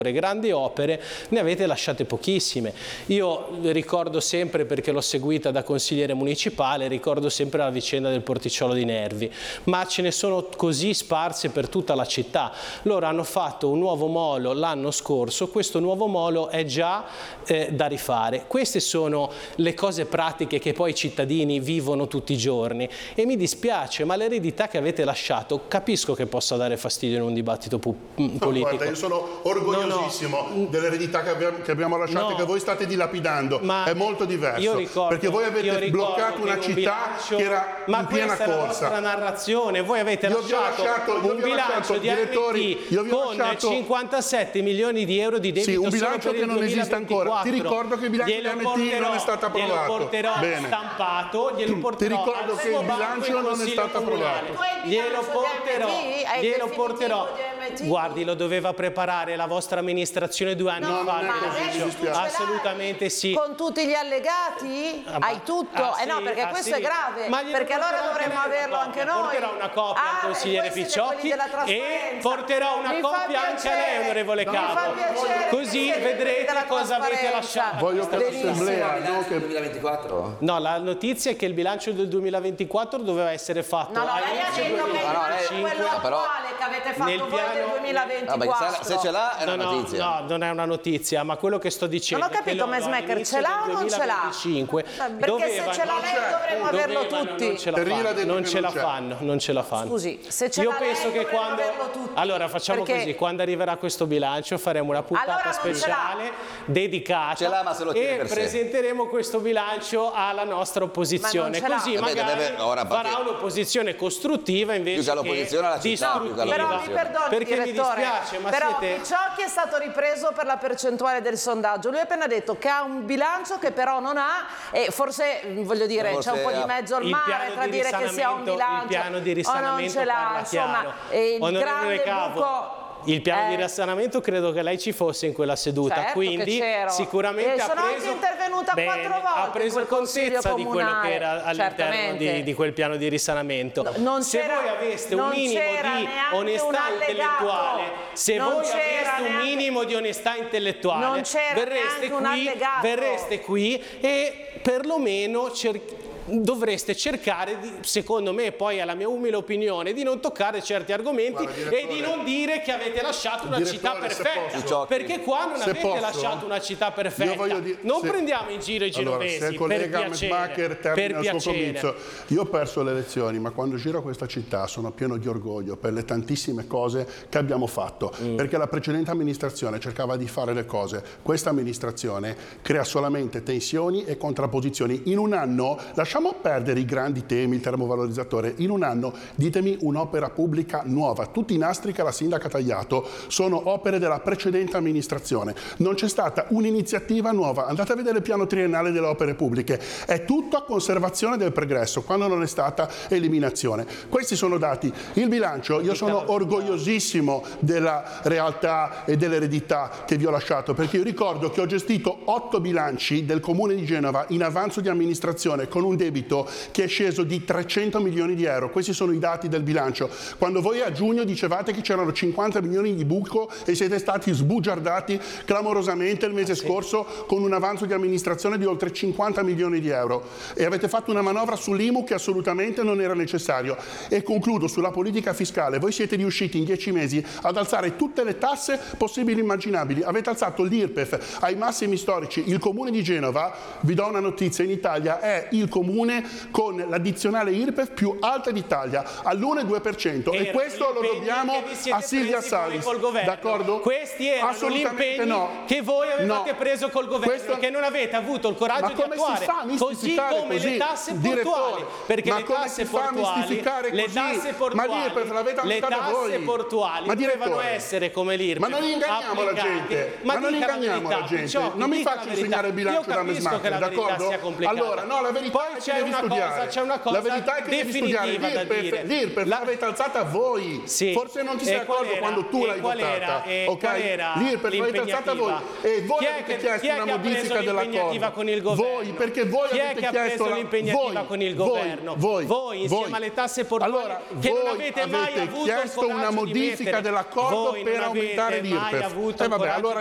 grandi opere ne avete lasciate pochissime. Io ricordo sempre, perché l'ho seguita da consigliere municipale, ricordo sempre la vicenda del porticciolo di Nervi, ma ce ne sono così sparse per tutta la città. Loro hanno fatto un nuovo molo l'anno scorso, questo nuovo molo è già da rifare. Queste sono le cose pratiche che poi i cittadini vivono tutti i giorni e mi dispiace, ma l'eredità che avete lasciato capisco che possa dare fastidio in un dibattito politico. No, guarda, io sono orgoglioso dell'eredità che abbiamo lasciato e che voi state dilapidando, è molto diverso, perché voi avete bloccato una città che era in piena corsa. Ma questa è la vostra narrazione, voi avete lasciato un bilancio di AMT con 57 milioni di euro di debito, un bilancio che non esiste ancora. Ti ricordo che il bilancio di AMT non è stato approvato. Glielo porterò stampato, glielo porterò. Ti ricordo che il bilancio non è stato approvato. Glielo porterò. Guardi, lo doveva preparare la vostra amministrazione 2 anni fa. Assolutamente sì. Con tutti gli allegati? Hai tutto? No, perché questo è grave, perché allora dovremmo averlo anche noi. Porterò una copia al consigliere Picciocchi e porterò una copia anche a lei, onorevole Capo. Così vedrete cosa avete lasciato. Voglio che l'assemblea... Del 2024? No, la notizia è che il bilancio del 2024 doveva essere fatto all'inizio del 2025. Quello attuale che avete fatto voi del 2024. Se ce l'ha è una notizia. No, non è una notizia, ma quello che sto dicendo... Non ho capito, Messmaker, ce l'ha o non ce l'ha? Perché se ce l'ha lei dovremmo averlo tutti. Non ce la fanno. Scusi, se ce l'ha lei dovremmo averlo tutti. Allora facciamo così, quando arriverà questo bilancio faremo una puntata speciale dedicata e presenteremo questo bilancio alla nostra opposizione, così magari farà un'opposizione costruttiva invece che distruttiva. Però mi perdoni, direttore, però Picciocchi è stato ripreso per la percentuale del sondaggio. Lui ha appena detto che ha un bilancio che però non ha, e forse, voglio dire, c'è un po' di mezzo al mare tra dire che si ha un bilancio il piano di risanamento o non ce l'ha, insomma, il grande buco. Il piano di risanamento credo che lei ci fosse in quella seduta, certo, quindi sicuramente sono anche intervenuta 4 volte. Ha preso contezza di quello che era all'interno di quel piano di risanamento. Se voi aveste un minimo di onestà intellettuale, verreste qui e perlomeno dovreste cercare, secondo me, poi alla mia umile opinione, di non toccare certi argomenti e di non dire che avete lasciato una città perfetta, perché qua non avete lasciato una città perfetta. Non prendiamo in giro i genovesi, per piacere. Io ho perso le elezioni, ma quando giro questa città sono pieno di orgoglio per le tantissime cose che abbiamo fatto, perché la precedente amministrazione cercava di fare le cose, questa amministrazione crea solamente tensioni e contrapposizioni. In un anno, lasciamo perdere i grandi temi, il termovalorizzatore, in un anno ditemi un'opera pubblica nuova. Tutti i nastri che la sindaca ha tagliato sono opere della precedente amministrazione, non c'è stata un'iniziativa nuova. Andate a vedere il piano triennale delle opere pubbliche, è tutto a conservazione del pregresso quando non è stata eliminazione. Questi sono dati. Il bilancio, io sono orgogliosissimo della realtà e dell'eredità che vi ho lasciato, perché io ricordo che ho gestito 8 bilanci del Comune di Genova in avanzo di amministrazione con un debito che è sceso di 300 milioni di euro. Questi sono i dati del bilancio. Quando voi a giugno dicevate che c'erano 50 milioni di buco e siete stati sbugiardati clamorosamente il mese scorso con un avanzo di amministrazione di oltre 50 milioni di euro e avete fatto una manovra sull'IMU che assolutamente non era necessario. E concludo sulla politica fiscale. Voi siete riusciti in 10 mesi ad alzare tutte le tasse possibili e immaginabili. Avete alzato l'IRPEF ai massimi storici. Il Comune di Genova, vi do una notizia, in Italia è il comune con l'addizionale IRPEF più alta d'Italia, all'1,2%, e questo lo dobbiamo a Silvia Salis. D'accordo? Questi erano gli impegni che voi avevate preso col governo, che non avete avuto il coraggio di attuare, così come le tasse portuali, perché le tasse portuali dovevano essere come l'IRPEF. Ma non inganniamo la gente, non mi faccio insegnare il bilancio da Messmaker, d'accordo? Allora, no, la verità è c'è una cosa la verità è che devi studiare l'IRPEF l'avete alzata voi. Sì. Forse non ti sei accorto quando tu l'hai votata. L'IRPEF l'avete alzata voi. E voi avete chiesto una modifica dell'accordo. Voi, perché voi avete chiesto l'impegnativa con il governo. Voi insieme alle tasse portuali che non avete mai avuto chiesto una modifica dell'accordo per aumentare l'IRPEF.